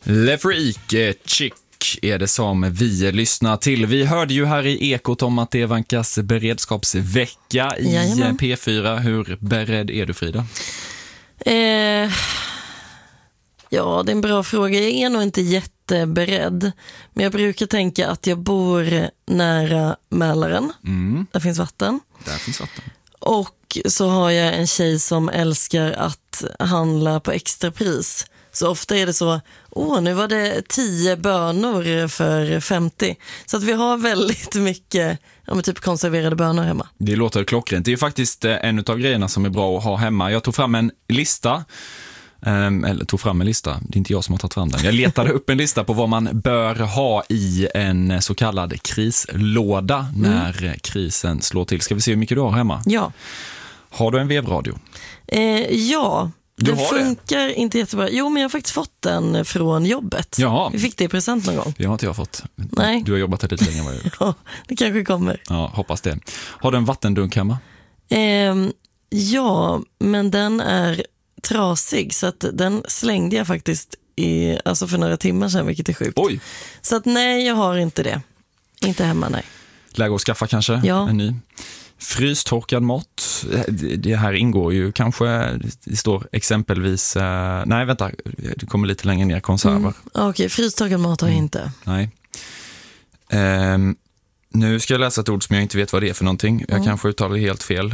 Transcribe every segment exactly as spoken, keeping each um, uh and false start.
Le Freak, eh, Chick är det som vi lyssnar till. Vi hörde ju här i Ekot om att det vankas beredskapsvecka i Jajamän. P fyra. Hur beredd är du, Frida? Eh, ja, det är en bra fråga. Jag är nog inte jätteberedd. Men jag brukar tänka att jag bor nära Mälaren. Mm. Där finns vatten. Där finns vatten. Och så har jag en tjej som älskar att handla på extrapris. Så ofta är det så, åh nu var det tio bönor för femtio. Så att vi har väldigt mycket ja, men typ konserverade bönor hemma. Det låter klockrent. Det är ju faktiskt en av grejerna som är bra att ha hemma. Jag tog fram en lista. Um, eller tog fram en lista. Det är inte jag som har tagit fram den. Jag letade upp en lista på vad man bör ha i en så kallad krislåda mm. när krisen slår till. Ska vi se hur mycket du har hemma? Ja. Har du en vevradio? Eh, ja. Du det funkar det? Inte jättebra. Jo, men jag har faktiskt fått den från jobbet. Jaha. Vi fick det i present någon gång. Det har inte jag fått. Nej. Du har jobbat här lite länge. Vad jag gjort. Ja, det kanske kommer. Ja, hoppas det. Har du en vattendunk hemma? Eh, ja, men den är trasig så att den slängde jag faktiskt i, alltså för några timmar sedan, vilket är sjukt. Oj. Så att nej, jag har inte det. Inte hemma, nej. Läge att skaffa kanske ja. en ny. Frystorkad mat. Det här ingår ju kanske, det står exempelvis, uh, nej vänta, det kommer lite längre ner, konserver. Mm. Okej, okay, frystorkad mat har jag inte. Mm. Nej. Um, nu ska jag läsa ett ord som jag inte vet vad det är för någonting. Jag mm. kanske uttalar det helt fel.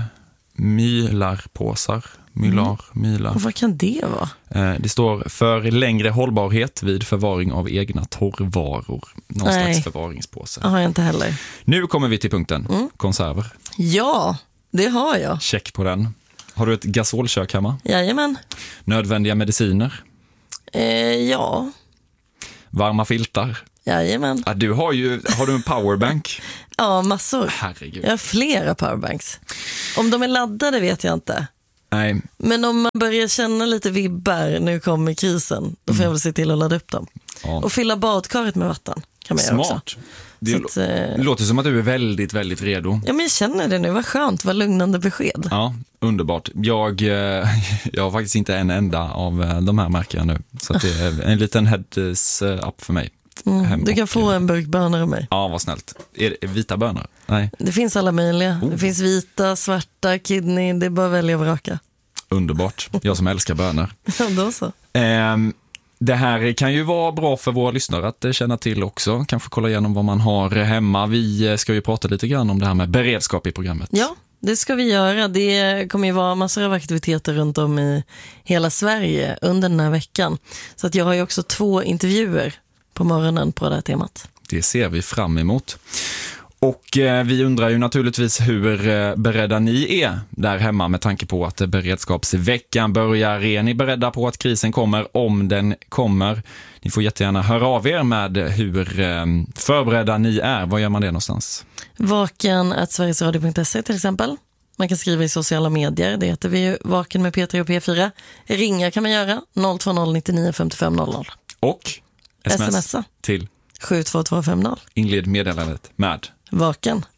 Mylarpåsar. Mylar, mm. mylar. Och vad kan det vara? Uh, det står för längre hållbarhet vid förvaring av egna torrvaror. Någon Nej. slags förvaringspåse. Det har jag inte heller. Nu kommer vi till punkten. Mm. Konserver. Ja, det har jag. Check på den. Har du ett gasolkök hemma? Jajamän. Nödvändiga mediciner? Eh, ja. Varma filtar? Jajamän. Ja, du har ju, har du en powerbank? Ja, massor. Herregud. Jag har flera powerbanks. Om de är laddade vet jag inte. Nej. Men om man börjar känna lite vibbar nu kommer krisen, då får mm. jag väl se till att ladda upp dem. Ja. Och fylla badkaret med vatten kan man Smart. göra också. Det att, eh... låter som att du är väldigt, väldigt redo. Ja, men jag känner det nu. Vad skönt, vad lugnande besked. Ja, underbart. Jag, jag har faktiskt inte en enda av de här märkena nu. Så att det är en liten heads-up för mig. Mm. Du kan få en burk bönor av mig. Ja, vad snällt. Är det vita bönor? Nej. Det finns alla möjliga. Oh. Det finns vita, svarta, kidney. Det är bara att välja och vraka. Underbart. Jag som älskar bönor. Ja, då så. Um, Det här kan ju vara bra för våra lyssnare att känna till också. Kanske kolla igenom vad man har hemma. Vi ska ju prata lite grann om det här med beredskap i programmet. Ja, det ska vi göra. Det kommer ju vara massor av aktiviteter runt om i hela Sverige under den här veckan. Så att jag har ju också två intervjuer på morgonen på det här temat. Det ser vi fram emot. Och eh, vi undrar ju naturligtvis hur eh, beredda ni är där hemma med tanke på att beredskapsveckan börjar. Är ni beredda på att krisen kommer om den kommer? Ni får jättegärna höra av er med hur eh, förberedda ni är. Var gör man det någonstans? Vaken at sverigesradio punkt se till exempel. Man kan skriva i sociala medier. Det heter vi ju Vaken med P tre och P fyra. Ringa kan man göra noll två noll nio nio fem fem noll noll. Och sms smsa till sju två två fem noll. Inled meddelandet med Vaken.